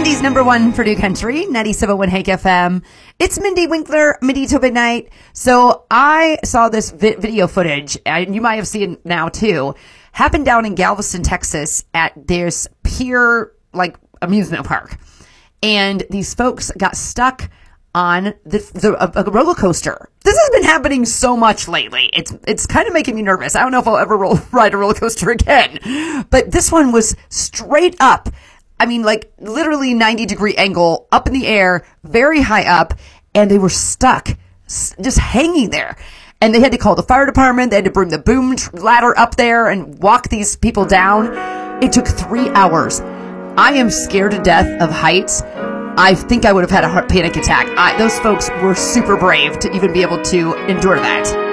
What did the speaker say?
Indy's #1 for New Country, 97.1 Hake FM. It's Mindy Winkler, Mindy Till Midnight. So I saw this video footage, and you might have seen it now too, happened down in Galveston, Texas at this pier, like, amusement park. And these folks got stuck on a roller coaster. This has been happening so much lately. It's kind of making me nervous. I don't know if I'll ever ride a roller coaster again. But this one was straight up. I mean, like, literally 90-degree angle, up in the air, very high up, and they were stuck, just hanging there. And they had to call the fire department. They had to bring the boom ladder up there and walk these people down. It took 3 hours. I am scared to death of heights. I think I would have had a panic attack. Those folks were super brave to even be able to endure that.